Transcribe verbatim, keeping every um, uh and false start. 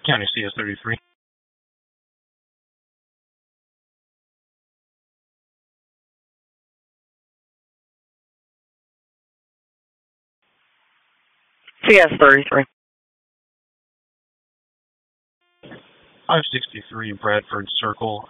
County C S thirty-three. C S thirty-three. five sixty-three Bradford Circle.